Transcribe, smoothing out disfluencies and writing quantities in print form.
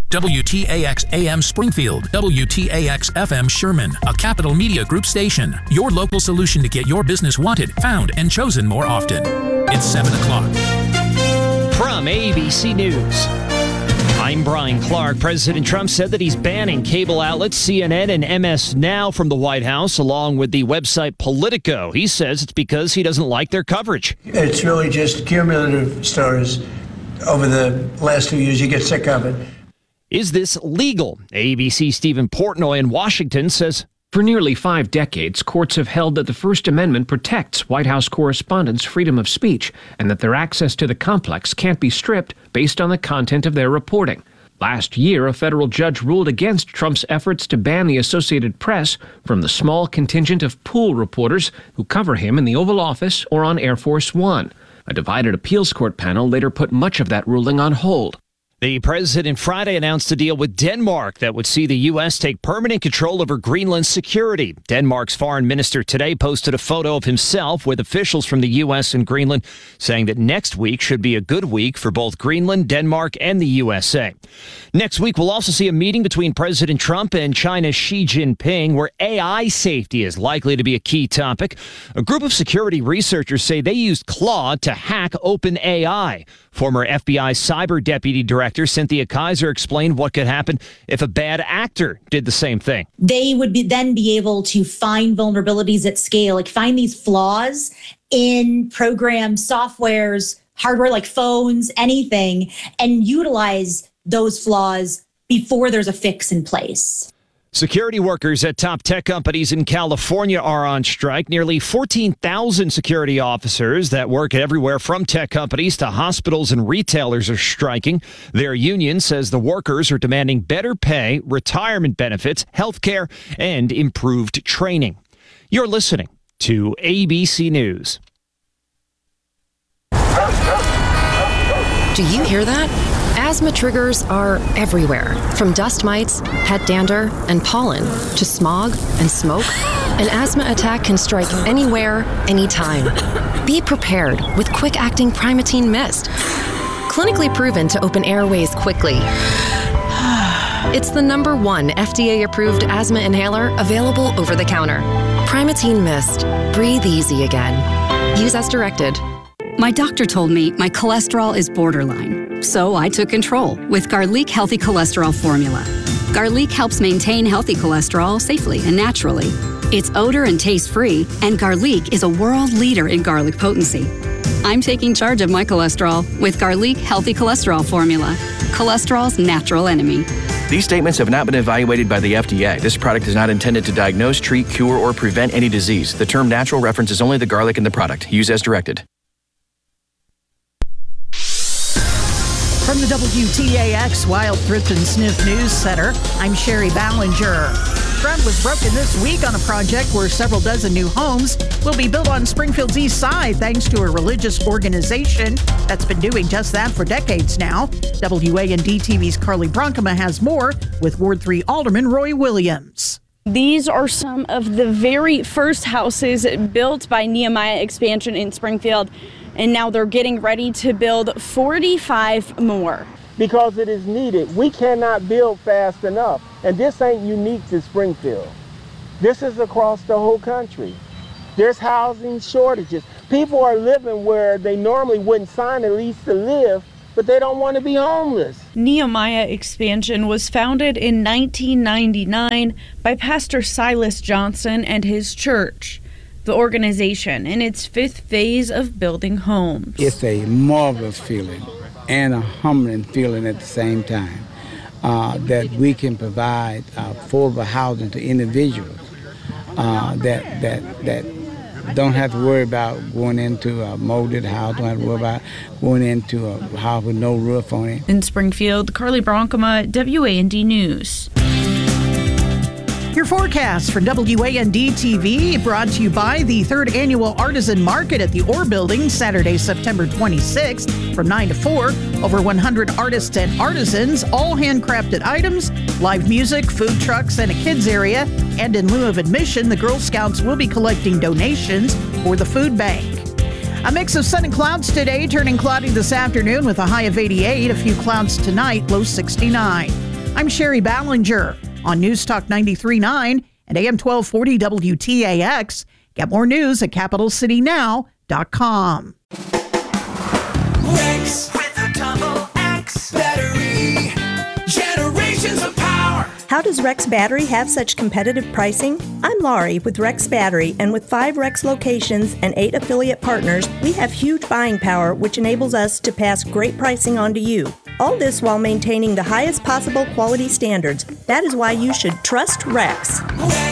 WTAX AM Springfield, WTAX FM Sherman, a Capital Media Group station. Your local solution to get your business wanted, found, and chosen more often. It's 7 o'clock. From ABC News, I'm Brian Clark. President Trump said that he's banning cable outlets CNN and MS Now from the White House, along with the website Politico. He says it's because he doesn't like their coverage. It's really just cumulative stories over the last 2 years. You get sick of it. Is this legal? ABC Stephen Portnoy in Washington says, for nearly 5 decades, courts have held that the First Amendment protects White House correspondents' freedom of speech and that their access to the complex can't be stripped based on the content of their reporting. Last year, a federal judge ruled against Trump's efforts to ban the Associated Press from the small contingent of pool reporters who cover him in the Oval Office or on Air Force One. A divided appeals court panel later put much of that ruling on hold. The president Friday announced a deal with Denmark that would see the U.S. take permanent control over Greenland's security. Denmark's foreign minister today posted a photo of himself with officials from the U.S. and Greenland, saying that next week should be a good week for both Greenland, Denmark, and the USA. Next week, we'll also see a meeting between President Trump and China's Xi Jinping, where AI safety is likely to be a key topic. A group of security researchers say they used Claude to hack OpenAI. Former FBI cyber deputy director Cynthia Kaiser explained what could happen if a bad actor did the same thing. They would then be able to find vulnerabilities at scale, like find these flaws in programs, softwares, hardware like phones, anything, and utilize those flaws before there's a fix in place. Security workers at top tech companies in California are on strike. Nearly 14,000 security officers that work everywhere from tech companies to hospitals and retailers are striking. Their union says the workers are demanding better pay, retirement benefits, health care, and improved training. You're listening to ABC News. Do you hear that? Asthma triggers are everywhere, from dust mites, pet dander, and pollen, to smog and smoke. An asthma attack can strike anywhere, anytime. Be prepared with quick-acting Primatene Mist. Clinically proven to open airways quickly. It's the #1 FDA-approved asthma inhaler available over the counter. Primatene Mist. Breathe easy again. Use as directed. My doctor told me my cholesterol is borderline, so I took control with Garlic Healthy Cholesterol Formula. Garlic helps maintain healthy cholesterol safely and naturally. It's odor and taste-free, and Garlic is a world leader in garlic potency. I'm taking charge of my cholesterol with Garlic Healthy Cholesterol Formula, cholesterol's natural enemy. These statements have not been evaluated by the FDA. This product is not intended to diagnose, treat, cure, or prevent any disease. The term natural references only the garlic in the product. Use as directed. From the WTAX Wild Thrift and Sniff News Center, I'm Sherry Ballinger. Ground was broken this week on a project where several dozen new homes will be built on Springfield's east side thanks to a religious organization that's been doing just that for decades now. WAND TV's Carly Bronkema has more with Ward 3 Alderman Roy Williams. These are some of the very first houses built by Nehemiah Expansion in Springfield, and now they're getting ready to build 45 more. Because it is needed. We cannot build fast enough, and this ain't unique to Springfield. This is across the whole country. There's housing shortages. People are living where they normally wouldn't sign a lease to live, but they don't want to be homeless. Nehemiah Expansion was founded in 1999 by Pastor Silas Johnson and his church. The organization in its 5th phase of building homes. It's a marvelous feeling and a humbling feeling at the same time that we can provide affordable housing to individuals that don't have to worry about going into a molded house, don't have to worry about going into a house with no roof on it. In Springfield, Carly Bronkema, WAND News. Your forecast for WAND TV brought to you by the 3rd Annual Artisan Market at the Orr Building, Saturday, September 26th from 9 to 4. Over 100 artists and artisans, all handcrafted items, live music, food trucks, and a kids area. And in lieu of admission, the Girl Scouts will be collecting donations for the food bank. A mix of sun and clouds today, turning cloudy this afternoon with a high of 88. A few clouds tonight, low 69. I'm Sherry Ballinger on News Talk 93.9 and AM 1240 WTAX. Get more news at CapitalCityNow.com. Rex with a double X battery. Generations of power. How does Rex Battery have such competitive pricing? I'm Laurie with Rex Battery, and with 5 Rex locations and 8 affiliate partners, we have huge buying power, which enables us to pass great pricing on to you. All this while maintaining the highest possible quality standards. That is why you should trust Rex.